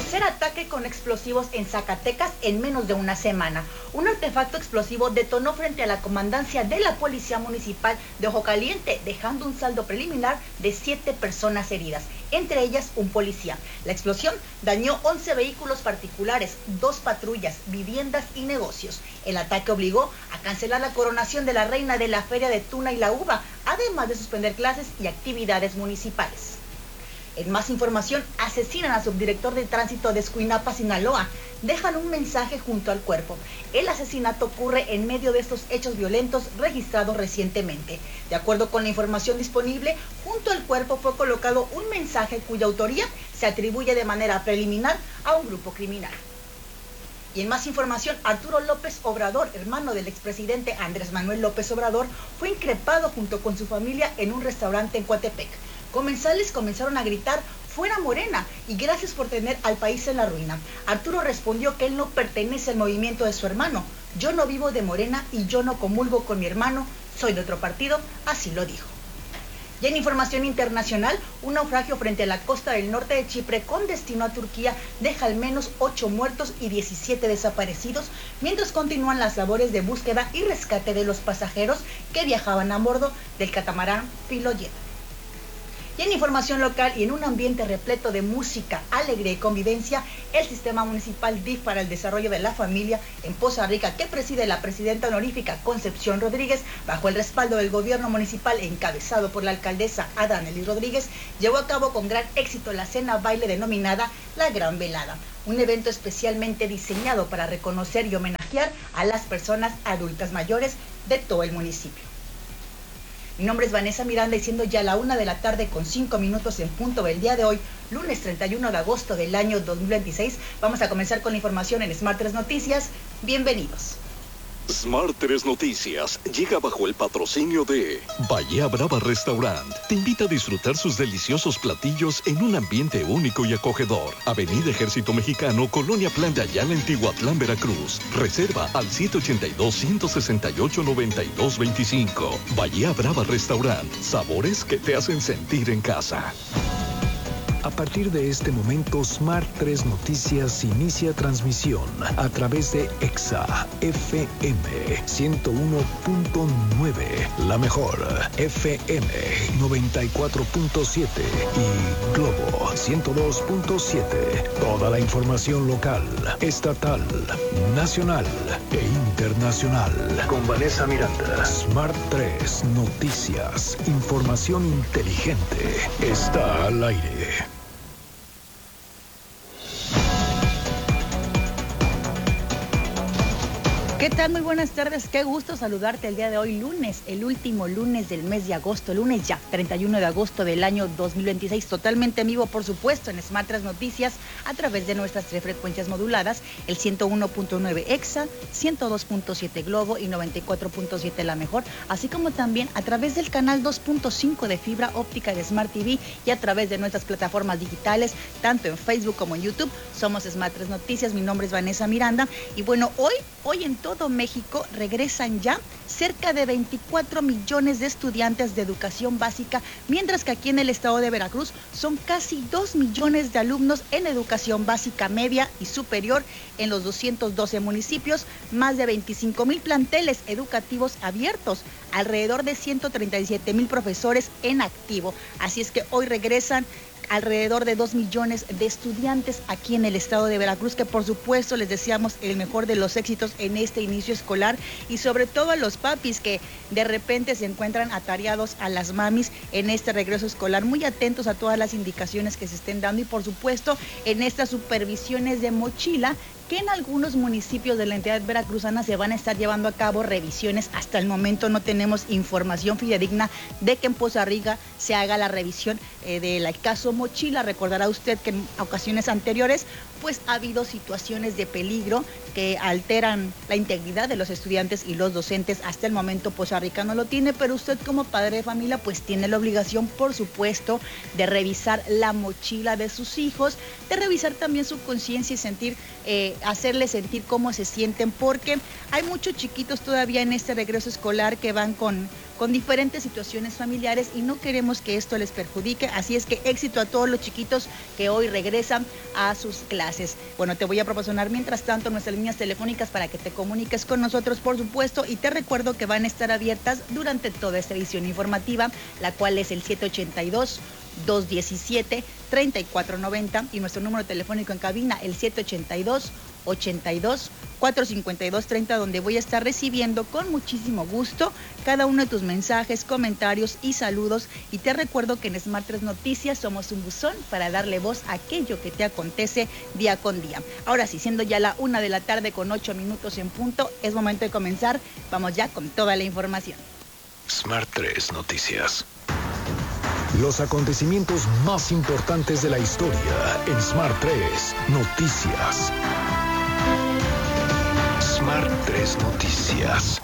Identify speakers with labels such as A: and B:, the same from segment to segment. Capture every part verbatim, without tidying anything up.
A: Tercer ataque con explosivos en Zacatecas en menos de una semana. Un artefacto explosivo detonó frente a la comandancia de la Policía Municipal de Ojo Caliente, dejando un saldo preliminar de siete personas heridas, entre ellas un policía. La explosión dañó once vehículos particulares, dos patrullas, viviendas y negocios. El ataque obligó a cancelar la coronación de la reina de la Feria de Tuna y la Uva, además de suspender clases y actividades municipales. En más información, asesinan al subdirector de tránsito de Escuinapa, Sinaloa. Dejan un mensaje junto al cuerpo. El asesinato ocurre en medio de estos hechos violentos registrados recientemente. De acuerdo con la información disponible, junto al cuerpo fue colocado un mensaje cuya autoría se atribuye de manera preliminar a un grupo criminal. Y en más información, Arturo López Obrador, hermano del expresidente Andrés Manuel López Obrador, fue increpado junto con su familia en un restaurante en Coatepec. Comensales comenzaron a gritar "fuera Morena" y "gracias por tener al país en la ruina". Arturo respondió que él no pertenece al movimiento de su hermano. "Yo no vivo de Morena y yo no comulgo con mi hermano, soy de otro partido", así lo dijo. Y en información internacional, un naufragio frente a la costa del norte de Chipre con destino a Turquía deja al menos ocho muertos y diecisiete desaparecidos, mientras continúan las labores de búsqueda y rescate de los pasajeros que viajaban a bordo del catamarán Filoyet. Y en información local y en un ambiente repleto de música, alegría y convivencia, el Sistema Municipal D I F para el Desarrollo de la Familia en Poza Rica, que preside la presidenta honorífica Concepción Rodríguez, bajo el respaldo del gobierno municipal encabezado por la alcaldesa Adanelis Rodríguez, llevó a cabo con gran éxito la cena baile denominada La Gran Velada, un evento especialmente diseñado para reconocer y homenajear a las personas adultas mayores de todo el municipio. Mi nombre es Vanessa Miranda y siendo ya la una de la tarde con cinco minutos en punto del día de hoy, lunes treinta y uno de agosto del año dos mil veintiséis, vamos a comenzar con la información en Smart tres Noticias. Bienvenidos.
B: Smart tres Noticias llega bajo el patrocinio de Bahía Brava Restaurant. Te invita a disfrutar sus deliciosos platillos en un ambiente único y acogedor. Avenida Ejército Mexicano, Colonia Plan de Ayala, en Tihuatlán, Veracruz. Reserva al siete ocho dos, uno seis ocho, nueve dos dos cinco. Bahía Brava Restaurant. Sabores que te hacen sentir en casa.
C: A partir de este momento, Smart tres Noticias inicia transmisión a través de Exa F M ciento uno punto nueve, La Mejor F M noventa y cuatro punto siete y Globo ciento dos punto siete. Toda la información local, estatal, nacional e internacional. Con Vanessa Miranda. Smart tres Noticias. Información inteligente. Está al aire.
A: ¿Qué tal? Muy buenas tardes, qué gusto saludarte el día de hoy, lunes, el último lunes del mes de agosto, lunes ya, treinta y uno de agosto del año dos mil veintiséis, totalmente en vivo, por supuesto, en Smart tres Noticias, a través de nuestras tres frecuencias moduladas, el ciento uno punto nueve Exa, ciento dos punto siete Globo y noventa y cuatro punto siete La Mejor, así como también a través del canal dos punto cinco de fibra óptica de Smart T V y a través de nuestras plataformas digitales, tanto en Facebook como en YouTube. Somos Smart tres Noticias, mi nombre es Vanessa Miranda, y bueno, hoy, hoy en todo México regresan ya cerca de veinticuatro millones de estudiantes de educación básica, mientras que aquí en el estado de Veracruz son casi dos millones de alumnos en educación básica media y superior en los doscientos doce municipios, más de veinticinco mil planteles educativos abiertos, alrededor de ciento treinta y siete mil profesores en activo. Así es que hoy regresan alrededor de dos millones de estudiantes aquí en el estado de Veracruz, que por supuesto les deseamos el mejor de los éxitos en este inicio escolar, y sobre todo a los papis que de repente se encuentran atareados, a las mamis en este regreso escolar, muy atentos a todas las indicaciones que se estén dando y por supuesto en estas supervisiones de mochila que en algunos municipios de la entidad veracruzana se van a estar llevando a cabo revisiones. Hasta el momento no tenemos información fidedigna de que en Poza Rica se haga la revisión eh, del caso Mochila. Recordará usted que en ocasiones anteriores pues ha habido situaciones de peligro que alteran la integridad de los estudiantes y los docentes. Hasta el momento Poza Rica no lo tiene, pero usted como padre de familia pues tiene la obligación, por supuesto, de revisar la mochila de sus hijos, de revisar también su conciencia y sentir eh, hacerles sentir cómo se sienten, porque hay muchos chiquitos todavía en este regreso escolar que van con, con diferentes situaciones familiares y no queremos que esto les perjudique, así es que éxito a todos los chiquitos que hoy regresan a sus clases. Bueno, te voy a proporcionar mientras tanto nuestras líneas telefónicas para que te comuniques con nosotros, por supuesto, y te recuerdo que van a estar abiertas durante toda esta edición informativa, la cual es el siete ocho dos, dos uno siete, tres cuatro nueve cero y nuestro número telefónico en cabina el siete ocho dos, ochenta y dos, cuatrocientos cincuenta y dos treinta, donde voy a estar recibiendo con muchísimo gusto cada uno de tus mensajes, comentarios y saludos. Y te recuerdo que en Smart tres Noticias somos un buzón para darle voz a aquello que te acontece día con día. Ahora sí, siendo ya la una de la tarde con ocho minutos en punto, es momento de comenzar. Vamos ya con toda la información.
C: Smart tres Noticias. Los acontecimientos más importantes de la historia en Smart tres Noticias. Smart tres Noticias.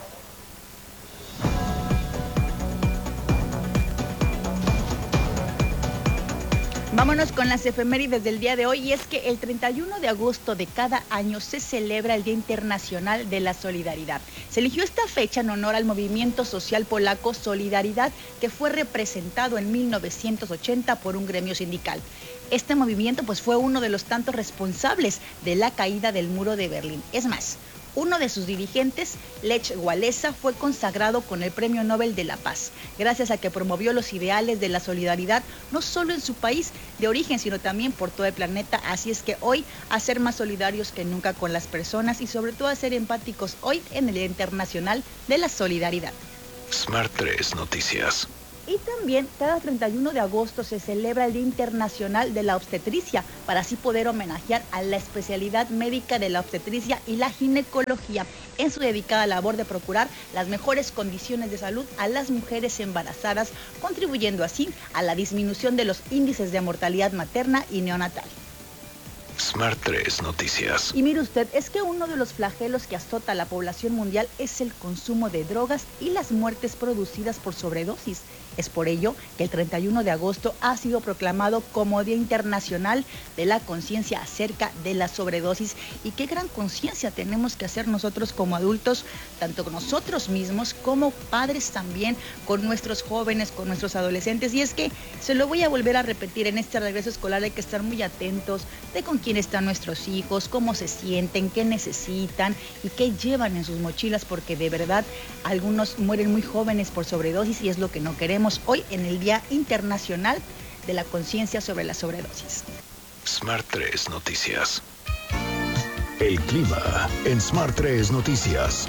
A: Vámonos con las efemérides del día de hoy, y es que el treinta y uno de agosto de cada año se celebra el Día Internacional de la Solidaridad. Se eligió esta fecha en honor al movimiento social polaco Solidaridad, que fue representado en mil novecientos ochenta por un gremio sindical. Este movimiento pues fue uno de los tantos responsables de la caída del muro de Berlín. Es más, uno de sus dirigentes, Lech Walesa, fue consagrado con el Premio Nobel de la Paz, gracias a que promovió los ideales de la solidaridad, no solo en su país de origen, sino también por todo el planeta. Así es que hoy, a ser más solidarios que nunca con las personas y sobre todo a ser empáticos hoy en el Día Internacional de la Solidaridad.
C: Smart tres Noticias.
A: Y también cada treinta y uno de agosto se celebra el Día Internacional de la Obstetricia, para así poder homenajear a la especialidad médica de la obstetricia y la ginecología en su dedicada labor de procurar las mejores condiciones de salud a las mujeres embarazadas, contribuyendo así a la disminución de los índices de mortalidad materna y neonatal.
C: Smart tres Noticias.
A: Y mire usted, es que uno de los flagelos que azota a la población mundial es el consumo de drogas y las muertes producidas por sobredosis. Es por ello que el treinta y uno de agosto ha sido proclamado como Día Internacional de la Conciencia acerca de la sobredosis. Y qué gran conciencia tenemos que hacer nosotros como adultos, tanto con nosotros mismos como padres también, con nuestros jóvenes, con nuestros adolescentes. Y es que se lo voy a volver a repetir, en este regreso escolar hay que estar muy atentos de con quién están nuestros hijos, cómo se sienten, qué necesitan y qué llevan en sus mochilas, porque de verdad algunos mueren muy jóvenes por sobredosis y es lo que no queremos hoy en el Día Internacional de la Conciencia sobre la Sobredosis.
C: Smart tres Noticias. El clima en Smart tres Noticias.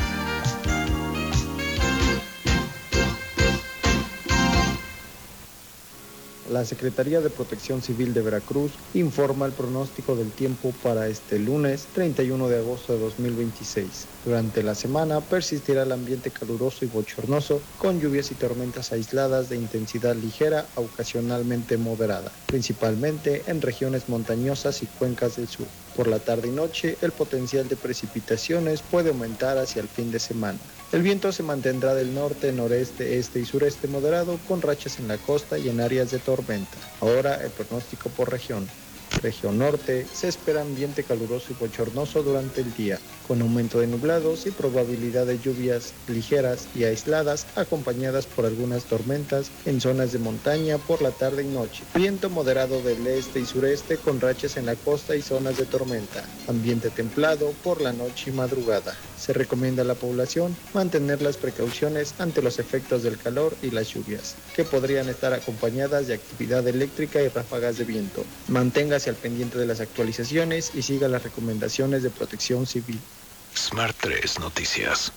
D: La Secretaría de Protección Civil de Veracruz informa el pronóstico del tiempo para este lunes treinta y uno de agosto de dos mil veintiséis. Durante la semana persistirá el ambiente caluroso y bochornoso, con lluvias y tormentas aisladas de intensidad ligera a ocasionalmente moderada, principalmente en regiones montañosas y cuencas del sur. Por la tarde y noche, el potencial de precipitaciones puede aumentar hacia el fin de semana. El viento se mantendrá del norte, noreste, este y sureste moderado, con rachas en la costa y en áreas de tormenta. Ahora el pronóstico por región. Región norte, se espera ambiente caluroso y bochornoso durante el día, con aumento de nublados y probabilidad de lluvias ligeras y aisladas, acompañadas por algunas tormentas en zonas de montaña por la tarde y noche. Viento moderado del este y sureste, con rachas en la costa y zonas de tormenta. Ambiente templado por la noche y madrugada. Se recomienda a la población mantener las precauciones ante los efectos del calor y las lluvias, que podrían estar acompañadas de actividad eléctrica y ráfagas de viento. Manténgase al pendiente de las actualizaciones y siga las recomendaciones de protección civil.
C: Smart tres Noticias.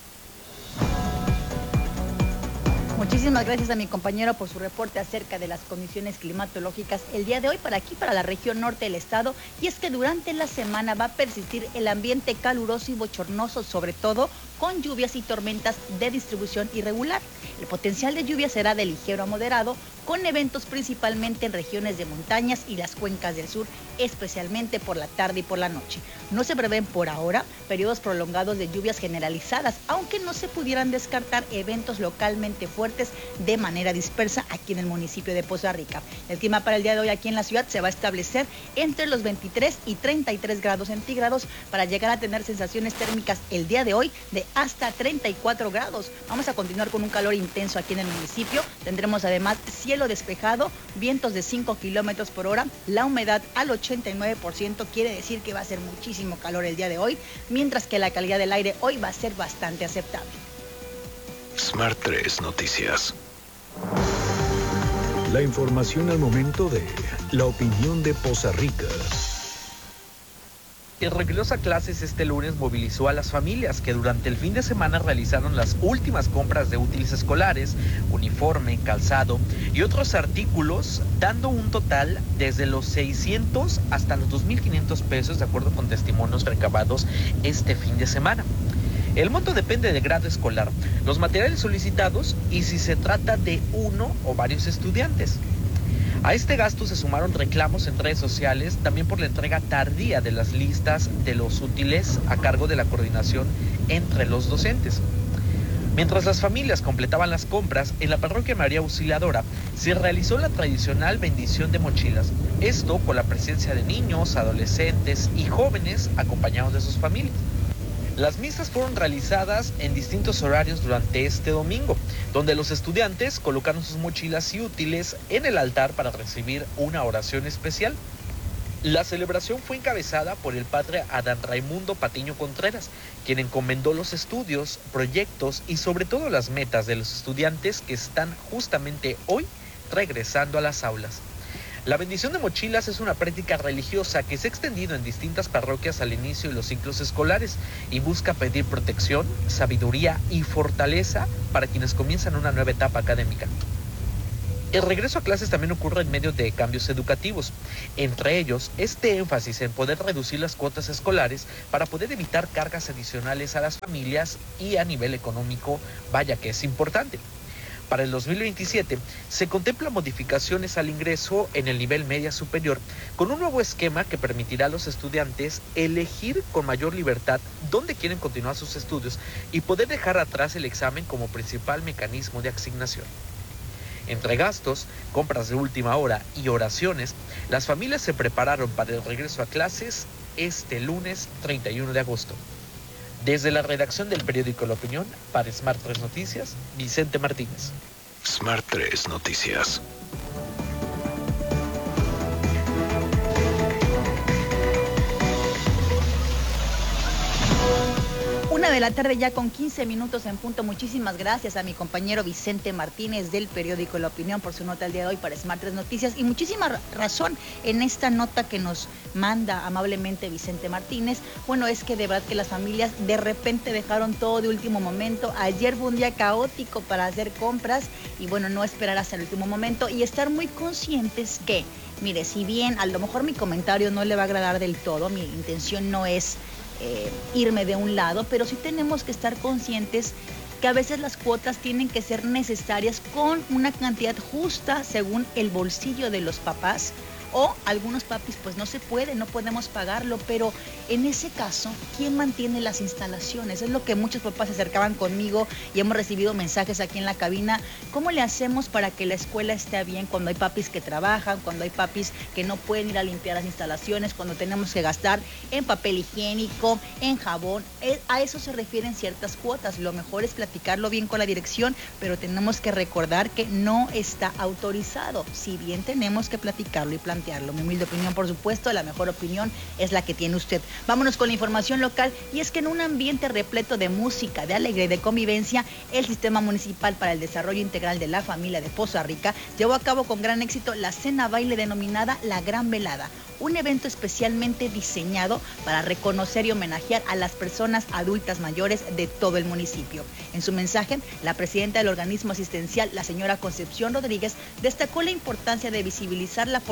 A: Muchísimas gracias a mi compañero por su reporte acerca de las condiciones climatológicas el día de hoy para aquí, para la región norte del estado. Y es que durante la semana va a persistir el ambiente caluroso y bochornoso, sobre todo con con lluvias y tormentas de distribución irregular. El potencial de lluvia será de ligero a moderado, con eventos principalmente en regiones de montañas y las cuencas del sur, especialmente por la tarde y por la noche. No se prevén por ahora periodos prolongados de lluvias generalizadas, aunque no se pudieran descartar eventos localmente fuertes de manera dispersa aquí en el municipio de Poza Rica. El clima para el día de hoy aquí en la ciudad se va a establecer entre los veintitrés y treinta y tres grados centígrados para llegar a tener sensaciones térmicas el día de hoy de hasta treinta y cuatro grados. Vamos a continuar con un calor intenso aquí en el municipio. Tendremos además cielo despejado, vientos de cinco kilómetros por hora, la humedad al ochenta y nueve por ciento, quiere decir que va a ser muchísimo calor el día de hoy, mientras que la calidad del aire hoy va a ser bastante aceptable.
C: Smart tres Noticias. La información al momento de la opinión de Poza Rica.
E: El regreso a clases este lunes movilizó a las familias que durante el fin de semana realizaron las últimas compras de útiles escolares, uniforme, calzado y otros artículos, dando un total desde los seiscientos hasta los dos mil quinientos pesos, de acuerdo con testimonios recabados este fin de semana. El monto depende del grado escolar, los materiales solicitados y si se trata de uno o varios estudiantes. A este gasto se sumaron reclamos en redes sociales, también por la entrega tardía de las listas de los útiles a cargo de la coordinación entre los docentes. Mientras las familias completaban las compras, en la parroquia María Auxiliadora se realizó la tradicional bendición de mochilas. Esto con la presencia de niños, adolescentes y jóvenes acompañados de sus familias. Las misas fueron realizadas en distintos horarios durante este domingo, donde los estudiantes colocaron sus mochilas y útiles en el altar para recibir una oración especial. La celebración fue encabezada por el padre Adán Raimundo Patiño Contreras, quien encomendó los estudios, proyectos y sobre todo las metas de los estudiantes que están justamente hoy regresando a las aulas. La bendición de mochilas es una práctica religiosa que se ha extendido en distintas parroquias al inicio de los ciclos escolares y busca pedir protección, sabiduría y fortaleza para quienes comienzan una nueva etapa académica. El regreso a clases también ocurre en medio de cambios educativos, entre ellos este énfasis en poder reducir las cuotas escolares para poder evitar cargas adicionales a las familias y a nivel económico, vaya que es importante. Para el dos mil veintisiete se contemplan modificaciones al ingreso en el nivel media superior con un nuevo esquema que permitirá a los estudiantes elegir con mayor libertad dónde quieren continuar sus estudios y poder dejar atrás el examen como principal mecanismo de asignación. Entre gastos, compras de última hora y oraciones, las familias se prepararon para el regreso a clases este lunes treinta y uno de agosto. Desde la redacción del periódico La Opinión, para Smart tres Noticias, Vicente Martínez.
C: Smart tres Noticias.
A: Una de la tarde ya con quince minutos en punto. Muchísimas gracias a mi compañero Vicente Martínez del periódico La Opinión por su nota el día de hoy para Smart tres Noticias, y muchísima razón en esta nota que nos manda amablemente Vicente Martínez. Bueno, es que de verdad que las familias de repente dejaron todo de último momento. Ayer fue un día caótico para hacer compras y bueno, no esperar hasta el último momento y estar muy conscientes que, mire, si bien a lo mejor mi comentario no le va a agradar del todo, mi intención no es Eh, irme de un lado, pero sí tenemos que estar conscientes que a veces las cuotas tienen que ser necesarias con una cantidad justa según el bolsillo de los papás, o algunos papis pues no se puede, no podemos pagarlo, pero en ese caso, ¿quién mantiene las instalaciones? Es lo que muchos papás se acercaban conmigo y hemos recibido mensajes aquí en la cabina. ¿Cómo le hacemos para que la escuela esté bien cuando hay papis que trabajan, cuando hay papis que no pueden ir a limpiar las instalaciones, cuando tenemos que gastar en papel higiénico, en jabón? A eso se refieren ciertas cuotas. Lo mejor es platicarlo bien con la dirección, pero tenemos que recordar que no está autorizado, si bien tenemos que platicarlo y plantearlo. Mi humilde opinión, por supuesto, la mejor opinión es la que tiene usted. Vámonos con la información local, y es que en un ambiente repleto de música, de alegría y de convivencia, el Sistema Municipal para el Desarrollo Integral de la Familia de Poza Rica llevó a cabo con gran éxito la cena baile denominada La Gran Velada, un evento especialmente diseñado para reconocer y homenajear a las personas adultas mayores de todo el municipio. En su mensaje, la presidenta del organismo asistencial, la señora Concepción Rodríguez, destacó la importancia de visibilizar la aportación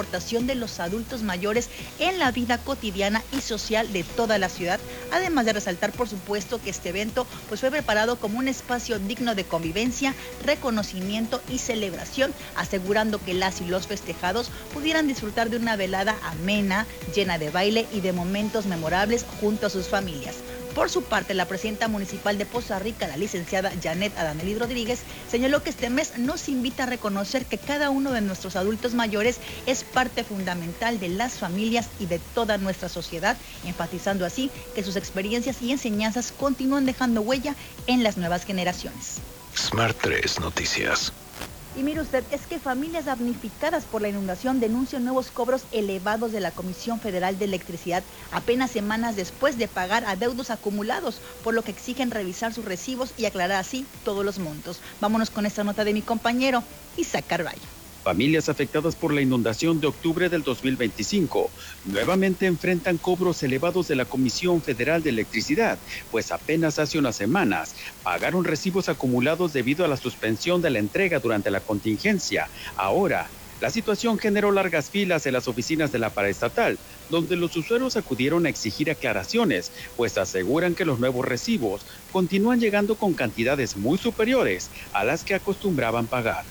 A: participación de los adultos mayores en la vida cotidiana y social de toda la ciudad, además de resaltar, por supuesto, que este evento pues, fue preparado como un espacio digno de convivencia, reconocimiento y celebración, asegurando que las y los festejados pudieran disfrutar de una velada amena, llena de baile y de momentos memorables junto a sus familias. Por su parte, la presidenta municipal de Poza Rica, la licenciada Janet Adaneli Rodríguez, señaló que este mes nos invita a reconocer que cada uno de nuestros adultos mayores es parte fundamental de las familias y de toda nuestra sociedad, enfatizando así que sus experiencias y enseñanzas continúan dejando huella en las nuevas generaciones.
C: Smart tres Noticias.
A: Y mire usted, es que familias damnificadas por la inundación denuncian nuevos cobros elevados de la Comisión Federal de Electricidad apenas semanas después de pagar adeudos acumulados, por lo que exigen revisar sus recibos y aclarar así todos los montos. Vámonos con esta nota de mi compañero Isaac Carballo.
F: Familias afectadas por la inundación de octubre del dos mil veinticinco nuevamente enfrentan cobros elevados de la Comisión Federal de Electricidad, pues apenas hace unas semanas pagaron recibos acumulados debido a la suspensión de la entrega durante la contingencia. Ahora, la situación generó largas filas en las oficinas de la paraestatal, donde los usuarios acudieron a exigir aclaraciones, pues aseguran que los nuevos recibos continúan llegando con cantidades muy superiores a las que acostumbraban pagar.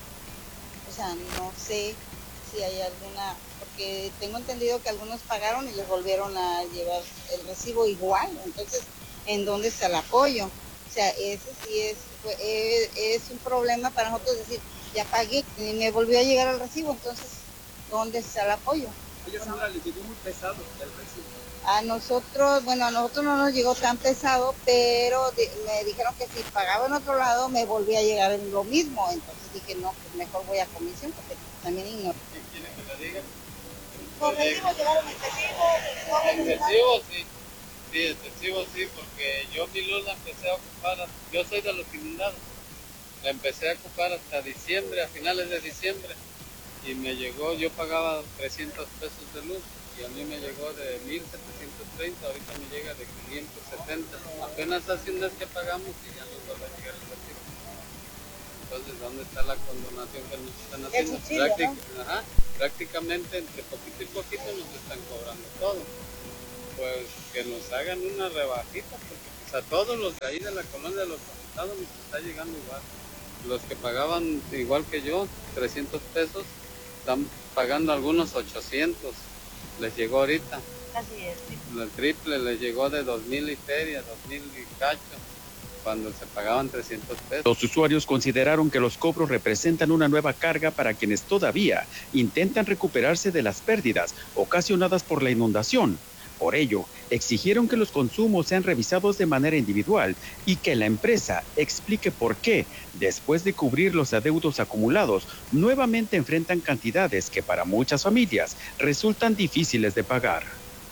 G: O sea, no sé si hay alguna, porque tengo entendido que algunos pagaron y les volvieron a llevar el recibo igual, entonces, ¿en dónde está el apoyo? O sea, ese sí es, es, es un problema para nosotros decir, ya pagué y me volvió a llegar el recibo, entonces, ¿dónde está el apoyo?
H: Oye, Sandra, les llegó muy pesado el recibo.
G: A nosotros, bueno, a nosotros no nos llegó tan pesado, pero de, me dijeron que si pagaba en otro lado me volvía a llegar en lo mismo, entonces dije, no, pues mejor voy a comisión, porque también ignoro.
H: ¿Quieren que lo digan?
G: ¿Los recibos llegaron excesivos?
H: Excesivos, sí. Sí, excesivos, sí, porque yo mi luz la empecé a ocupar, yo soy de los inundados, la empecé a ocupar hasta diciembre, a finales de diciembre, y me llegó, yo pagaba trescientos pesos de luz, y a mí me llegó de mil setecientos treinta, ahorita me llega de quinientos setenta. Apenas hace un mes que pagamos y ya nos va a llegar el recibo. Entonces, ¿dónde está la condonación que nos están haciendo? Práctic ¿no? Ajá, prácticamente entre poquito y poquito nos están cobrando todo. Pues que nos hagan una rebajita, porque pues, a todos los de ahí de la colonia de los afectados nos está llegando igual. Los que pagaban igual que yo, trescientos pesos, están pagando algunos ochocientos. Les llegó ahorita.
G: Así es. Sí.
H: El triple les llegó de dos mil y feria, dos mil y cacho, cuando se pagaban trescientos pesos.
F: Los usuarios consideraron que los cobros representan una nueva carga para quienes todavía intentan recuperarse de las pérdidas ocasionadas por la inundación. Por ello, exigieron que los consumos sean revisados de manera individual y que la empresa explique por qué, después de cubrir los adeudos acumulados, nuevamente enfrentan cantidades que para muchas familias resultan difíciles de pagar.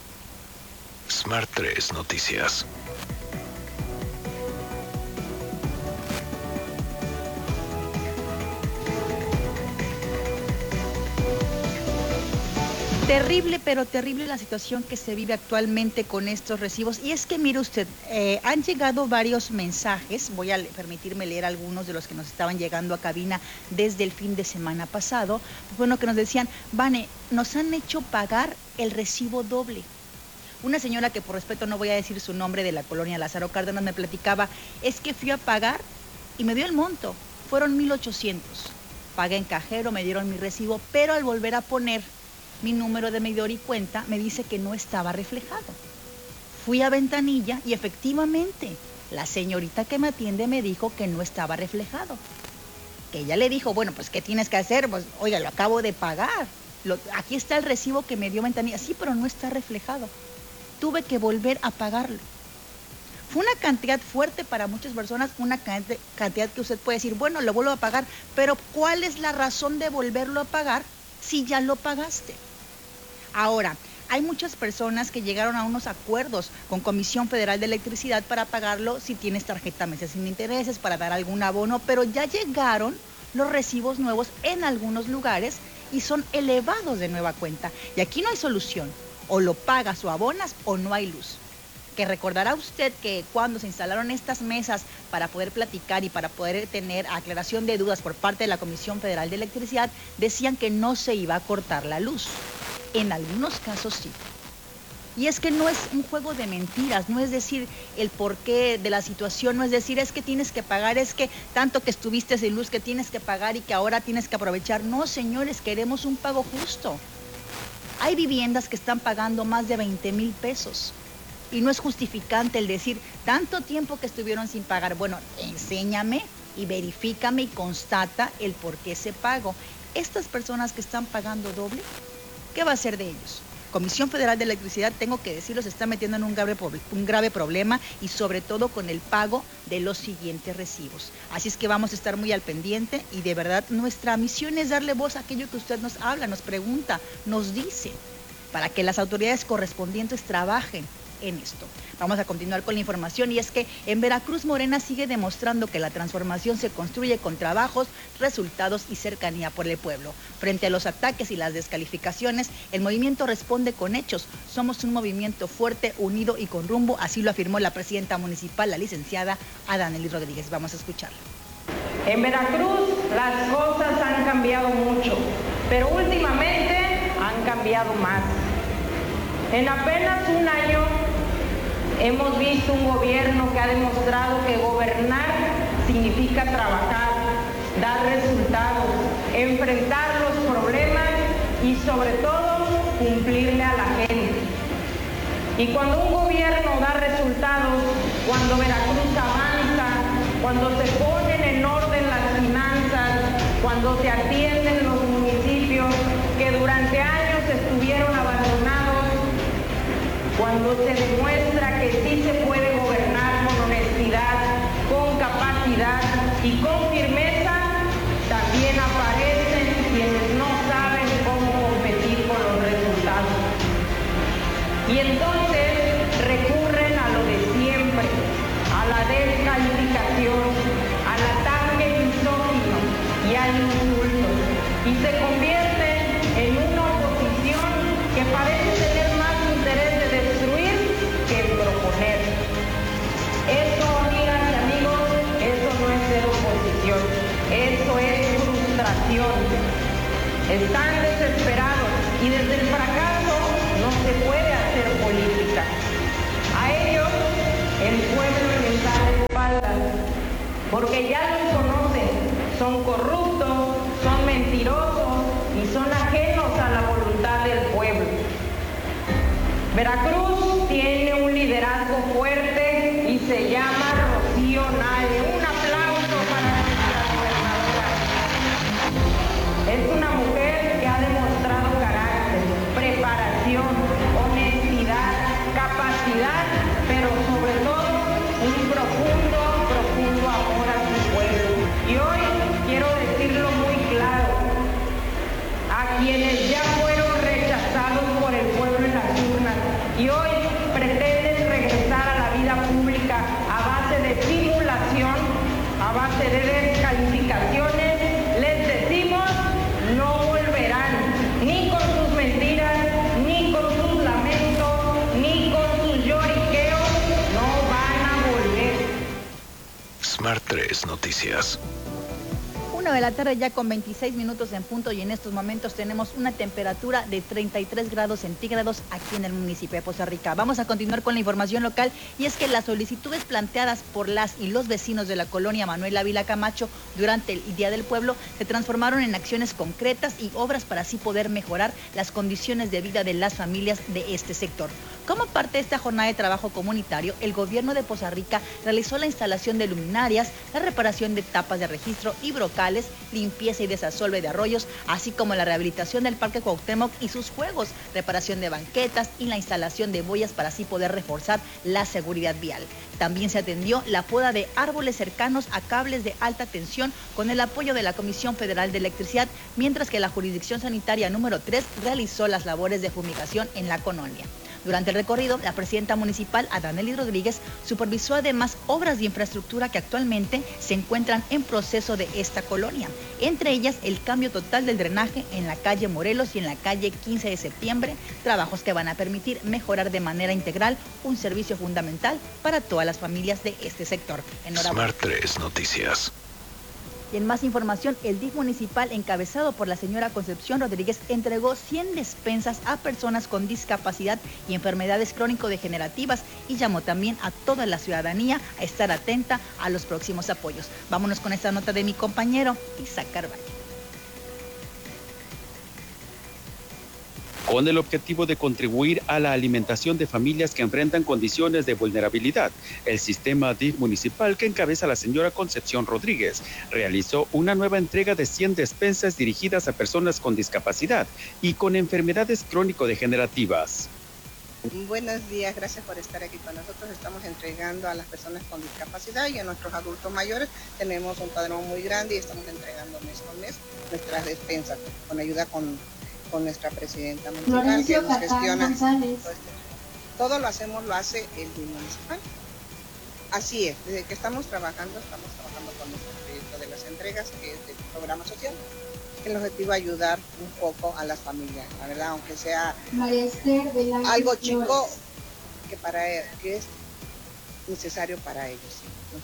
C: Smart tres Noticias.
A: Terrible, pero terrible la situación que se vive actualmente con estos recibos. Y es que, mire usted, eh, han llegado varios mensajes, voy a permitirme leer algunos de los que nos estaban llegando a cabina desde el fin de semana pasado. Bueno, que nos decían, Vane, nos han hecho pagar el recibo doble. Una señora que por respeto no voy a decir su nombre, de la colonia Lázaro Cárdenas, me platicaba, es que fui a pagar y me dio el monto, fueron mil ochocientos. Pagué en cajero, me dieron mi recibo, pero al volver a poner mi número de medidor y cuenta, me dice que no estaba reflejado. Fui a ventanilla y efectivamente la señorita que me atiende me dijo que no estaba reflejado. Que ella le dijo, bueno, pues ¿qué tienes que hacer? Pues, oiga, lo acabo de pagar. Lo, aquí está el recibo que me dio ventanilla. Sí, pero no está reflejado. Tuve que volver a pagarlo. Fue una cantidad fuerte para muchas personas, una cantidad que usted puede decir, bueno, lo vuelvo a pagar, pero ¿cuál es la razón de volverlo a pagar si ya lo pagaste? Ahora, hay muchas personas que llegaron a unos acuerdos con Comisión Federal de Electricidad para pagarlo si tienes tarjeta meses sin intereses, para dar algún abono, pero ya llegaron los recibos nuevos en algunos lugares y son elevados de nueva cuenta. Y aquí no hay solución, o lo pagas o abonas o no hay luz. Que recordará usted que cuando se instalaron estas mesas para poder platicar y para poder tener aclaración de dudas por parte de la Comisión Federal de Electricidad, decían que no se iba a cortar la luz. En algunos casos sí. Y es que no es un juego de mentiras, no es decir el porqué de la situación, no es decir es que tienes que pagar, es que tanto que estuviste sin luz que tienes que pagar y que ahora tienes que aprovechar. No, señores, queremos un pago justo. Hay viviendas que están pagando más de veinte mil pesos y no es justificante el decir tanto tiempo que estuvieron sin pagar. Bueno, enséñame y verifícame y constata el por qué se pagó. Estas personas que están pagando doble, ¿qué va a hacer de ellos? Comisión Federal de Electricidad, tengo que decirlo, se está metiendo en un grave, un grave problema y sobre todo con el pago de los siguientes recibos. Así es que vamos a estar muy al pendiente y de verdad nuestra misión es darle voz a aquello que usted nos habla, nos pregunta, nos dice, para que las autoridades correspondientes trabajen en esto. Vamos a continuar con la información y es que en Veracruz Morena sigue demostrando que la transformación se construye con trabajos, resultados y cercanía por el pueblo. Frente a los ataques y las descalificaciones, el movimiento responde con hechos. Somos un movimiento fuerte, unido y con rumbo, así lo afirmó la presidenta municipal, la licenciada Adanelis Rodríguez. Vamos a escucharla.
I: En Veracruz las cosas han cambiado mucho, pero últimamente han cambiado más. En apenas un año hemos visto un gobierno que ha demostrado que gobernar significa trabajar, dar resultados, enfrentar los problemas y sobre todo cumplirle a la gente. Y cuando un gobierno da resultados, cuando Veracruz avanza, cuando se ponen en orden las finanzas, cuando se atienden los municipios que durante años estuvieron abandonados, cuando se demuestra que sí se puede gobernar con honestidad, con capacidad y con firmeza, también aparecen quienes no saben cómo competir con los resultados. Y entonces recurren a lo de siempre, a la descalificación, al ataque misógino y al insulto, y se convierten en una oposición que parece tener más interés de destruir que proponer. Eso, amigas y amigos, eso no es ser oposición, eso es frustración. Están desesperados y desde el fracaso no se puede hacer política. A ellos el pueblo les da la espalda porque ya los conocen, son corruptos, son mentirosos y son ajenos a la voluntad del pueblo. Veracruz tiene un liderazgo fuerte y se llama Rocío Nale. Un aplauso para nuestra gobernadora. Es una mujer que ha demostrado carácter, preparación, honestidad, capacidad, pero sobre todo un profundo, profundo amor a su pueblo. Y hoy quiero decirlo muy claro, a quienes ya fueron rechazados por el pueblo en las urnas y hoy pretenden regresar a la vida pública a base de simulación, a base de descalificaciones, les decimos, no volverán ni con sus mentiras, ni con sus lamentos, ni con sus lloriqueos, no van a volver.
C: Smart tres Noticias.
A: Una de la tarde ya con veintiséis minutos en punto y en estos momentos tenemos una temperatura de treinta y tres grados centígrados aquí en el municipio de Poza Rica. Vamos a continuar con la información local y es que las solicitudes planteadas por las y los vecinos de la colonia Manuel Ávila Camacho durante el Día del Pueblo se transformaron en acciones concretas y obras para así poder mejorar las condiciones de vida de las familias de este sector. Como parte de esta jornada de trabajo comunitario, el gobierno de Poza Rica realizó la instalación de luminarias, la reparación de tapas de registro y brocales, limpieza y desasolve de arroyos, así como la rehabilitación del Parque Cuauhtémoc y sus juegos, reparación de banquetas y la instalación de boyas para así poder reforzar la seguridad vial. También se atendió la poda de árboles cercanos a cables de alta tensión con el apoyo de la Comisión Federal de Electricidad, mientras que la Jurisdicción Sanitaria número tres realizó las labores de fumigación en la colonia. Durante el recorrido, la presidenta municipal, Adanelis Rodríguez, supervisó además obras de infraestructura que actualmente se encuentran en proceso de esta colonia, entre ellas el cambio total del drenaje en la calle Morelos y en la calle quince de septiembre, trabajos que van a permitir mejorar de manera integral un servicio fundamental para todas las familias de este sector. Enhorabuena.
C: Smart tres Noticias.
A: Y en más información, el D I F municipal, encabezado por la señora Concepción Rodríguez, entregó cien despensas a personas con discapacidad y enfermedades crónico-degenerativas y llamó también a toda la ciudadanía a estar atenta a los próximos apoyos. Vámonos con esta nota de mi compañero Isaac Carvalho.
F: Con el objetivo de contribuir a la alimentación de familias que enfrentan condiciones de vulnerabilidad, el sistema D I F municipal, que encabeza la señora Concepción Rodríguez, realizó una nueva entrega de cien despensas dirigidas a personas con discapacidad y con enfermedades crónico-degenerativas.
J: Buenos días, gracias por estar aquí con nosotros. Estamos entregando a las personas con discapacidad y a nuestros adultos mayores. Tenemos un padrón muy grande y estamos entregando mes con mes nuestras despensas con ayuda con con nuestra presidenta municipal, que nos gestiona. Todo lo hacemos, lo hace el D I F municipal. Así es, desde que estamos trabajando, estamos trabajando con nuestro proyecto de las entregas, que es del programa social. El objetivo es ayudar un poco a las familias, la verdad, aunque sea algo chico que, para, que es necesario para ellos.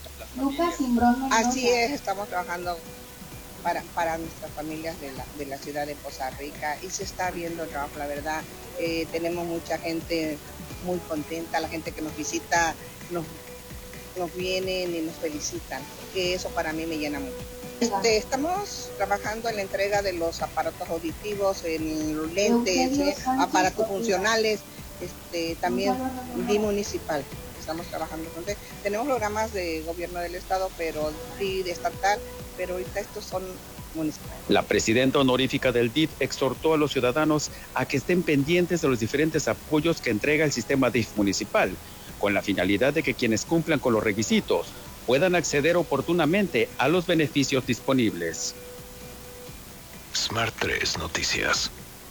J: Así es, estamos trabajando Para, para nuestras familias de la, de la ciudad de Poza Rica y se está viendo el trabajo, la verdad. Eh, tenemos mucha gente muy contenta, la gente que nos visita nos, nos vienen y nos felicitan, que eso para mí me llena mucho. Este, estamos trabajando en la entrega de los aparatos auditivos, en los lentes, eh, aparatos funcionales, este, también D I F municipal. Estamos trabajando con él. Tenemos programas de gobierno del estado, pero sí de estatal, pero ahorita estos son municipales.
F: La presidenta honorífica del D I F exhortó a los ciudadanos a que estén pendientes de los diferentes apoyos que entrega el sistema D I F municipal, con la finalidad de que quienes cumplan con los requisitos puedan acceder oportunamente a los beneficios disponibles.
C: Smart tres Noticias.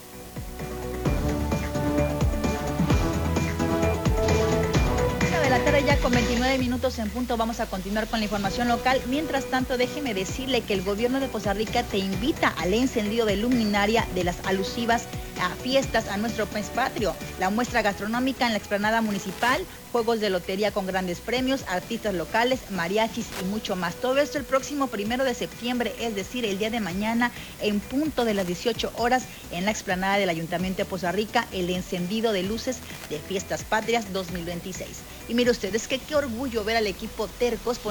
A: De la tarde ya con veintinueve minutos en punto, vamos a continuar con la información local. Mientras tanto, déjeme decirle que el gobierno de Poza Rica te invita al encendido de luminaria de las alusivas a fiestas a nuestro mes patrio, la muestra gastronómica en la explanada municipal, juegos de lotería con grandes premios, artistas locales, mariachis y mucho más. Todo esto el próximo primero de septiembre, es decir, el día de mañana, en punto de las dieciocho horas, en la explanada del Ayuntamiento de Poza Rica, el encendido de luces de Fiestas Patrias dos mil veintiséis. Y mire ustedes que qué orgullo ver al equipo Tercos